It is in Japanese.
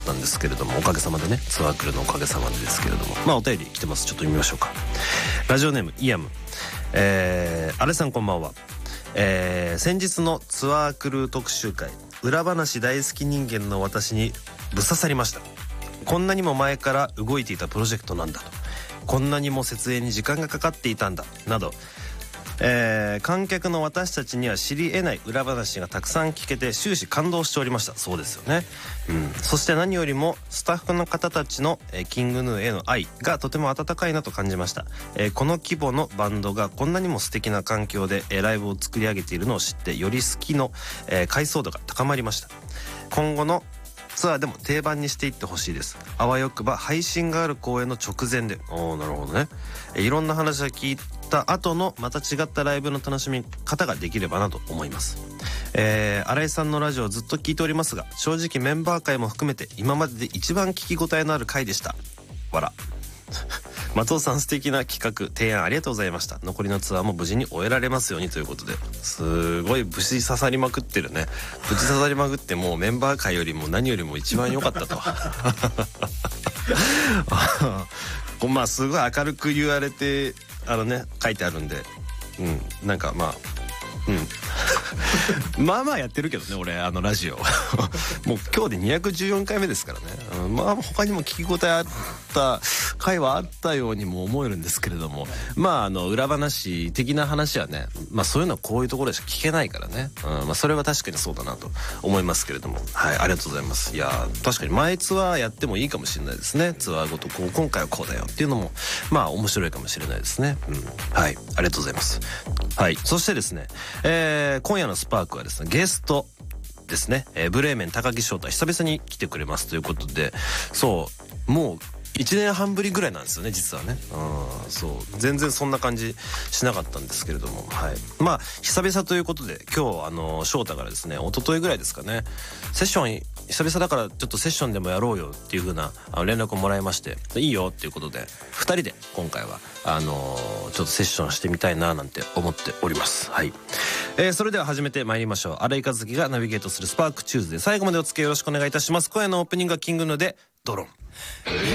なんですけれども、おかげさまでね、ツアークルのおかげさまでですけれども、お便り来てます。ちょっと読みましょうか。ラジオネームイヤム、アレさんこんばんは。先日のツアークル特集会、裏話大好き人間の私にぶっ刺さりました。こんなにも前から動いていたプロジェクトなんだと、こんなにも設営に時間がかかっていたんだなど、観客の私たちには知り得ない裏話がたくさん聞けて終始感動しておりました。そうですよね、そして何よりもスタッフの方たちの、キングヌーへの愛がとても温かいなと感じました。この規模のバンドがこんなにも素敵な環境で、ライブを作り上げているのを知ってより好きの、解像度が高まりました。今後のツアーでも定番にしていってほしいです。あわよくば配信がある公演の直前で。なるほどね。いろんな話を聞いた後のまた違ったライブの楽しみ方ができればなと思います。新井さんのラジオをずっと聞いておりますが、正直メンバー会も含めて今までで一番聞き応えのある回でした。わら松尾さん、素敵な企画提案ありがとうございました。残りのツアーも無事に終えられますようにということで、すごいぶち刺さりまくってるね。ぶち刺さりまくって、もうメンバー会よりも何よりも一番良かったとまあすごい明るく言われて書いてあるんで、なんかまあやってるけどね、俺ラジオもう今日で214回目ですからね。他にも聞き応えあった回はあったようにも思えるんですけれども、裏話的な話はね、そういうのはこういうところでしか聞けないからね、それは確かにそうだなと思いますけれども、はい、ありがとうございます。いや確かに前ツアーやってもいいかもしれないですね。ツアーごと今回はこうだよっていうのも面白いかもしれないですね。はい、ありがとうございます。はい、そしてですね、今夜のスパークはですね、ゲストですね、ブレーメン高木翔太久々に来てくれますということで、そうもう1年半ぶりぐらいなんですよね、実はね。そう全然そんな感じしなかったんですけれども、はい、久々ということで、今日翔太からですね、一昨日ぐらいですかね、セッション久々だからちょっとセッションでもやろうよっていう風な連絡をもらいまして、いいよっていうことで2人で今回はちょっとセッションしてみたいななんて思っております。はい、それでは始めてまいりましょう。新井和樹がナビゲートするスパークチューズデー、最後までお付き合いよろしくお願いいたします。今夜のオープニングはキングヌーでドロン。